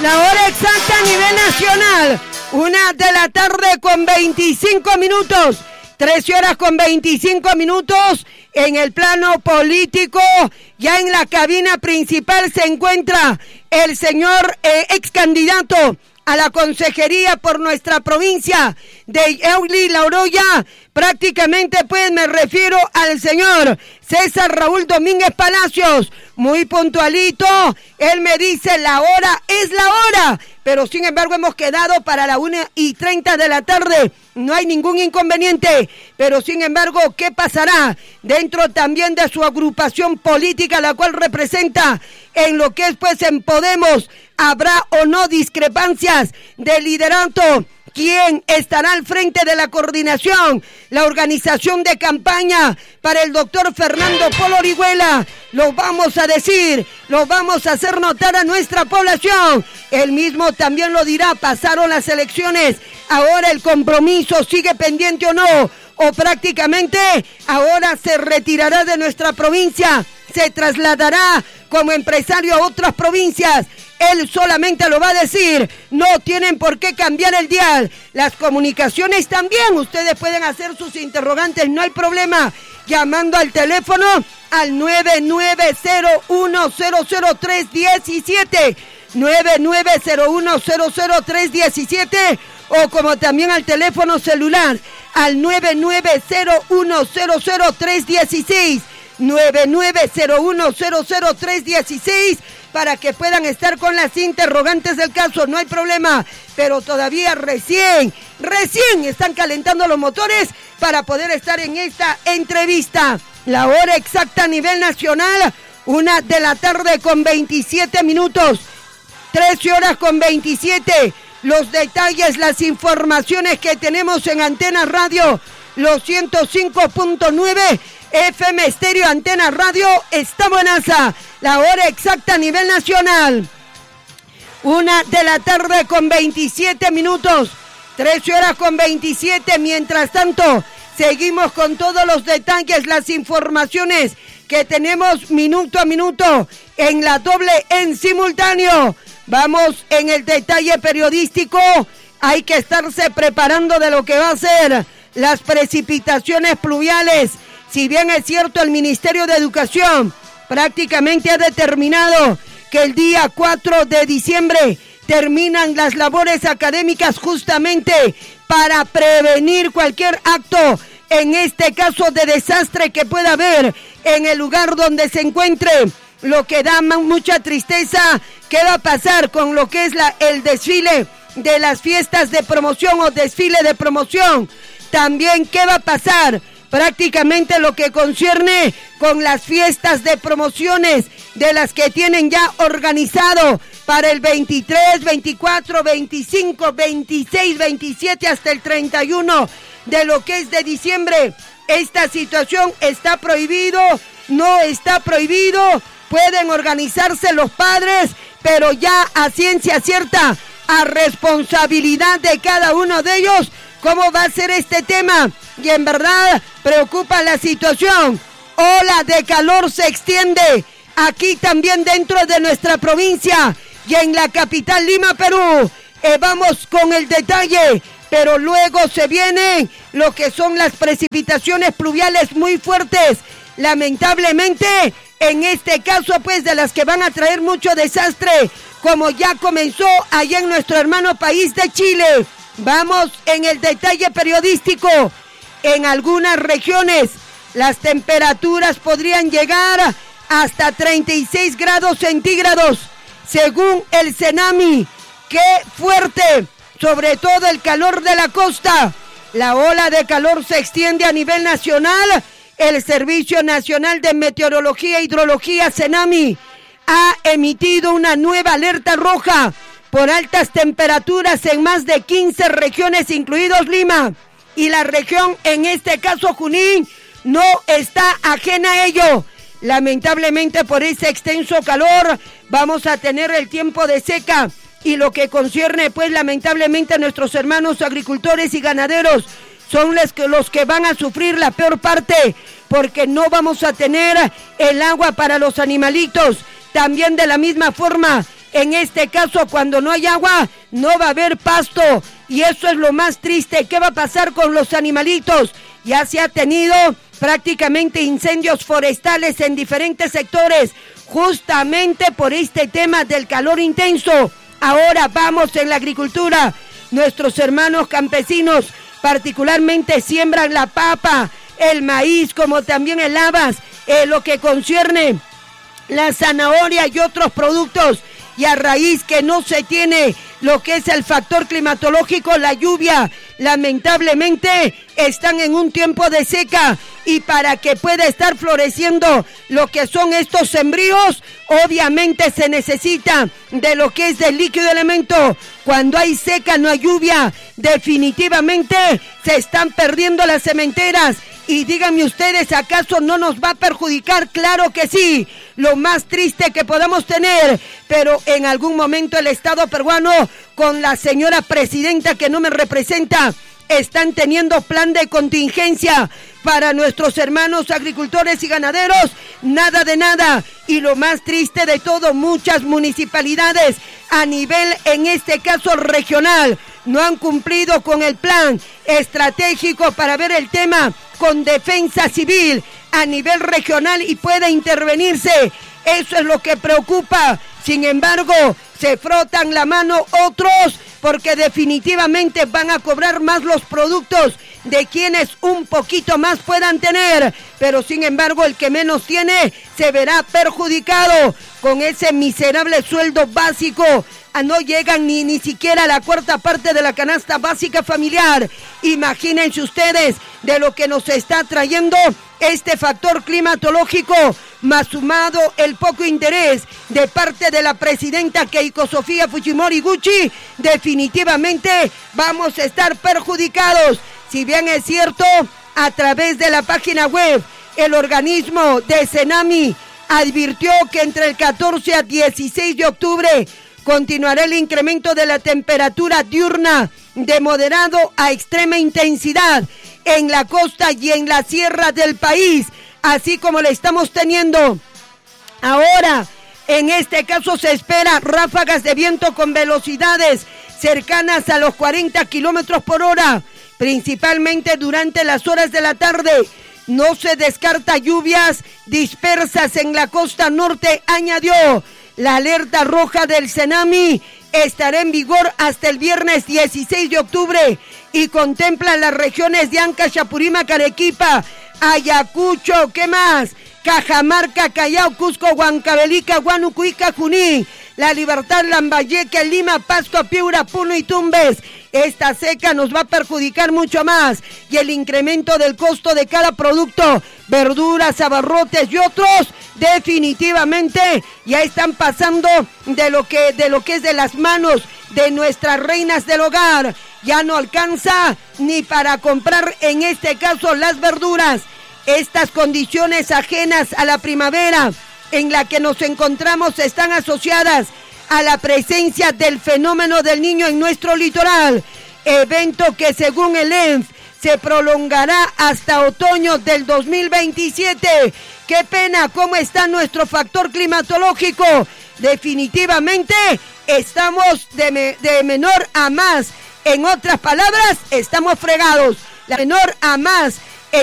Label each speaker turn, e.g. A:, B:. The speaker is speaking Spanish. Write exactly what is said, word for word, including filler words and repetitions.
A: La hora exacta a nivel nacional, una de la tarde con veinticinco minutos, trece horas con veinticinco minutos. En el plano político, ya en la cabina principal se encuentra el señor eh, ex candidato a la consejería por nuestra provincia de Yauli, La Oroya. Prácticamente pues me refiero al señor César Raúl Domínguez Palacios, muy puntualito. Él me dice la hora es la hora, pero sin embargo hemos quedado para la una y treinta de la tarde. No hay ningún inconveniente, pero sin embargo, ¿qué pasará dentro también de su agrupación política, la cual representa en lo que es pues en Podemos? ¿Habrá o no discrepancias de liderato? ¿Quién estará al frente de la coordinación? La organización de campaña para el doctor Fernando Polo Orihuela. Lo vamos a decir, lo vamos a hacer notar a nuestra población. Él mismo también lo dirá, pasaron las elecciones, ahora el compromiso sigue pendiente o no, o prácticamente ahora se retirará de nuestra provincia, se trasladará como empresario a otras provincias. Él solamente lo va a decir, no tienen por qué cambiar el dial. Las comunicaciones también, ustedes pueden hacer sus interrogantes, no hay problema, llamando al teléfono al nueve nueve cero uno cero cero tres diecisiete, nueve nueve cero uno cero cero tres diecisiete, o como también al teléfono celular al nueve nueve cero uno cero cero tres dieciséis, nueve nueve cero uno cero cero tres dieciséis, para que puedan estar con las interrogantes del caso, no hay problema, pero todavía recién, recién están calentando los motores para poder estar en esta entrevista. La hora exacta a nivel nacional, una de la tarde con veintisiete minutos, trece horas con veintisiete, los detalles, las informaciones que tenemos en Antena Radio, los ciento cinco punto nueve, F M Estéreo Antena Radio, está buenaza. La hora exacta a nivel nacional, una de la tarde con veintisiete minutos, trece horas con veintisiete. Mientras tanto, seguimos con todos los detalles, las informaciones que tenemos minuto a minuto en la doble en simultáneo. Vamos en el detalle periodístico, hay que estarse preparando de lo que va a ser las precipitaciones pluviales. Si bien es cierto, el Ministerio de Educación prácticamente ha determinado que el día cuatro de diciembre terminan las labores académicas justamente para prevenir cualquier acto, en este caso de desastre que pueda haber en el lugar donde se encuentre. Lo que da mucha tristeza, ¿qué va a pasar con lo que es la, el desfile de las fiestas de promoción o desfile de promoción? También, ¿qué va a pasar? Prácticamente lo que concierne con las fiestas de promociones de las que tienen ya organizado para el veintitrés, veinticuatro, veinticinco, veintiséis, veintisiete hasta el treinta y uno de lo que es de diciembre. Esta situación está prohibido, no está prohibido, pueden organizarse los padres, pero ya a ciencia cierta, a responsabilidad de cada uno de ellos, ¿cómo va a ser este tema? Y en verdad preocupa la situación. Ola de calor se extiende aquí también dentro de nuestra provincia y en la capital Lima, Perú. Eh, vamos con el detalle, pero luego se vienen lo que son las precipitaciones pluviales muy fuertes. Lamentablemente, en este caso, pues, de las que van a traer mucho desastre, como ya comenzó allá en nuestro hermano país de Chile. Vamos en el detalle periodístico. En algunas regiones las temperaturas podrían llegar hasta treinta y seis grados centígrados, según el Cenami. ¡Qué fuerte! Sobre todo el calor de la costa. La ola de calor se extiende a nivel nacional. El Servicio Nacional de Meteorología e Hidrología, Cenami, ha emitido una nueva alerta roja por altas temperaturas en más de quince regiones, incluidos Lima. Y la región, en este caso Junín, no está ajena a ello. Lamentablemente, por ese extenso calor, vamos a tener el tiempo de seca. Y lo que concierne, pues, lamentablemente a nuestros hermanos agricultores y ganaderos, son los que, los que van a sufrir la peor parte, porque no vamos a tener el agua para los animalitos. También de la misma forma, En este caso, cuando no hay agua, no va a haber pasto. Y eso es lo más triste. ¿Qué va a pasar con los animalitos? Ya se ha tenido prácticamente incendios forestales en diferentes sectores, justamente por este tema del calor intenso. Ahora vamos en la agricultura. Nuestros hermanos campesinos particularmente siembran la papa, el maíz, como también el habas, eh, lo que concierne la zanahoria y otros productos. Y a raíz que no se tiene lo que es el factor climatológico, la lluvia, lamentablemente están en un tiempo de seca, y para que pueda estar floreciendo lo que son estos sembríos, obviamente se necesita de lo que es del líquido elemento. Cuando hay seca, no hay lluvia, definitivamente se están perdiendo las sementeras. Y díganme ustedes, ¿acaso no nos va a perjudicar? Claro que sí, lo más triste que podamos tener, pero en algún momento el Estado peruano, con la señora presidenta que no me representa, están teniendo plan de contingencia para nuestros hermanos agricultores y ganaderos. Nada de nada. Y lo más triste de todo, muchas municipalidades a nivel, en este caso regional, no han cumplido con el plan estratégico para ver el tema con defensa civil a nivel regional y pueda intervenirse. Eso es lo que preocupa. Sin embargo, se frotan la mano otros, porque definitivamente van a cobrar más los productos de quienes un poquito más puedan tener, pero sin embargo el que menos tiene se verá perjudicado con ese miserable sueldo básico. A no llegan ni, ni siquiera a la cuarta parte de la canasta básica familiar. Imagínense ustedes de lo que nos está trayendo este factor climatológico, más sumado el poco interés de parte de la presidenta Keiko Sofía Fujimori Gucci. Definitivamente vamos a estar perjudicados. Si bien es cierto, a través de la página web, el organismo de Senami advirtió que entre el catorce a dieciséis de octubre continuará el incremento de la temperatura diurna de moderado a extrema intensidad en la costa y en la sierra del país, así como le estamos teniendo ahora. En este caso se espera ráfagas de viento con velocidades cercanas a los cuarenta kilómetros por hora, principalmente durante las horas de la tarde. No se descarta lluvias dispersas en la costa norte, añadió. La alerta roja del Senami estará en vigor hasta el viernes dieciséis de octubre y contempla las regiones de Ancash, Apurímac, Arequipa, Ayacucho, ¿qué más? Cajamarca, Callao, Cusco, Huancavelica, Huánuco y Junín, La Libertad, Lambayeque, Lima, Pasto, Piura, Puno y Tumbes. Esta seca nos va a perjudicar mucho más, y el incremento del costo de cada producto, verduras, abarrotes y otros, definitivamente ya están pasando de lo que, de lo que es de las manos de nuestras reinas del hogar. Ya no alcanza ni para comprar, en este caso, las verduras. Estas condiciones ajenas a la primavera en la que nos encontramos están asociadas a la presencia del fenómeno del Niño en nuestro litoral, evento que según el E N F se prolongará hasta otoño del dos mil veintisiete. ¡Qué pena cómo está nuestro factor climatológico! Definitivamente estamos de, me, de menor a más. En otras palabras, estamos fregados. La menor a más.